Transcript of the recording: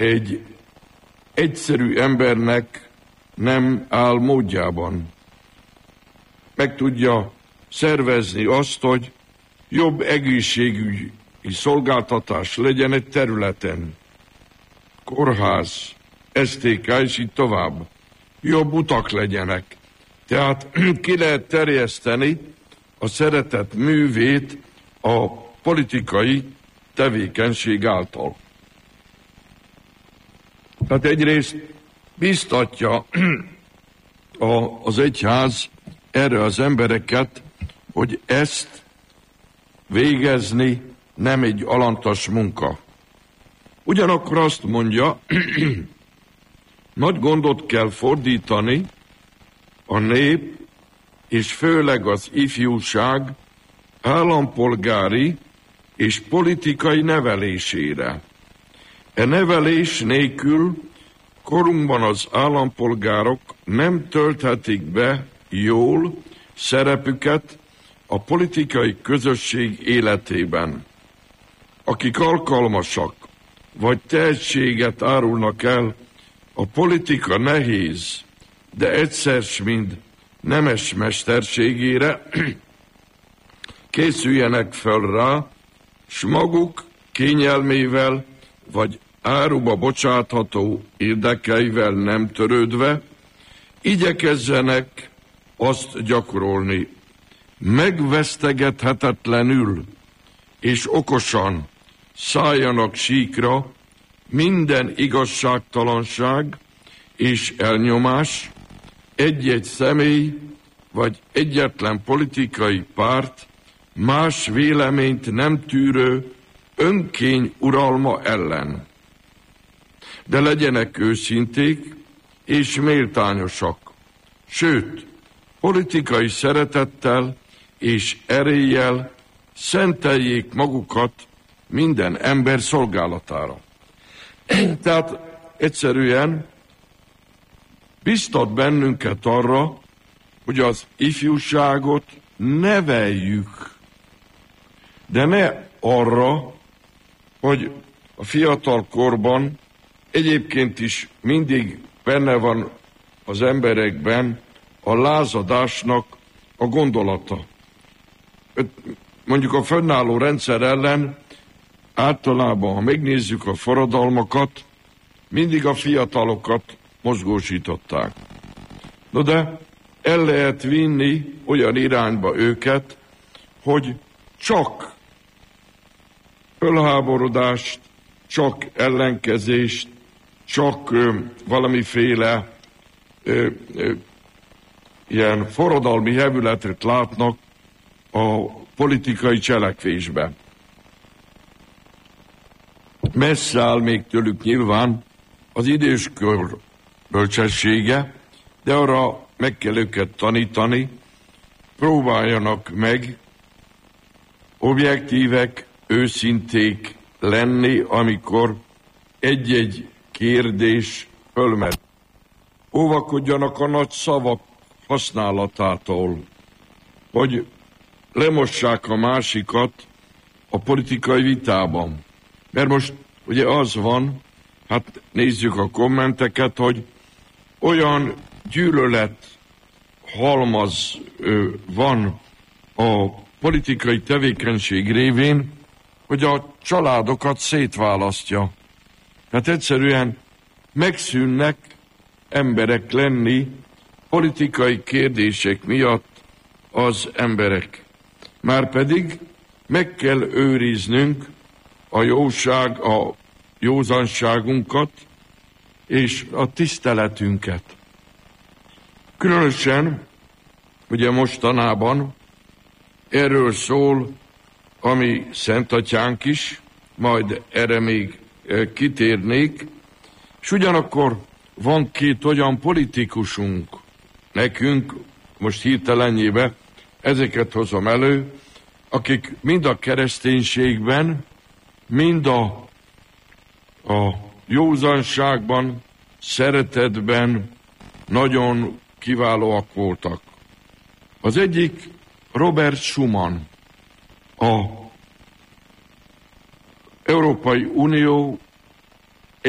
egy egyszerű embernek nem áll módjában. Meg tudja szervezni azt, hogy jobb egészségügyi szolgáltatás legyen egy területen. Kórház, STK, és így tovább. Jobb utak legyenek. Tehát ki lehet terjeszteni a szeretet művét a politikai tevékenység által. Tehát egyrészt biztatja az egyház erre az embereket, hogy ezt végezni nem egy alantas munka. Ugyanakkor azt mondja, nagy gondot kell fordítani a nép, és főleg az ifjúság állampolgári és politikai nevelésére. E nevelés nélkül korunkban az állampolgárok nem tölthetik be jól szerepüket a politikai közösség életében. Akik alkalmasak vagy tehetséget árulnak el a politika nehéz, de egyszer mind nemes mesterségére, készüljenek fel rá, s maguk kényelmével vagy áruba bocsátható érdekeivel nem törődve, igyekezzenek azt gyakorolni. Megvesztegethetetlenül és okosan szálljanak síkra minden igazságtalanság és elnyomás, egy-egy személy vagy egyetlen politikai párt más véleményt nem tűrő önkény uralma ellen. De legyenek őszinték és méltányosak, sőt, politikai szeretettel és eréllyel szenteljék magukat minden ember szolgálatára. Tehát egyszerűen biztat bennünket arra, hogy az ifjúságot neveljük, de ne arra, hogy a fiatal korban egyébként is mindig benne van az emberekben a lázadásnak a gondolata. Mondjuk a fönnálló rendszer ellen általában, ha megnézzük a forradalmakat, mindig a fiatalokat mozgósították. No de el lehet vinni olyan irányba őket, hogy csak fölháborodást, csak ellenkezést, csak valamiféle ilyen forradalmi hevületet látnak a politikai cselekvésben. Messze áll még tőlük nyilván az időskör bölcsessége, de arra meg kell őket tanítani, próbáljanak meg objektívek, őszinték lenni, amikor egy-egy kérdés fölmerül. Óvakodjanak a nagy szavak használatától, hogy lemossák a másikat a politikai vitában. Mert most ugye az van, hát nézzük a kommenteket, hogy olyan gyűlölet halmaz van a politikai tevékenység révén, hogy a családokat szétválasztja. Tehát egyszerűen megszűnnek emberek lenni politikai kérdések miatt az emberek. Márpedig meg kell őriznünk a jóság, a józanságunkat és a tiszteletünket. Különösen, ugye mostanában erről szól a mi Szentatyánk is, majd erre még kitérnék, és ugyanakkor van két olyan politikusunk nekünk, most hirtelenjébe ezeket hozom elő, akik mind a kereszténységben, mind a józanságban, szeretetben nagyon kiválóak voltak. Az egyik Robert Schuman, a Európai Unió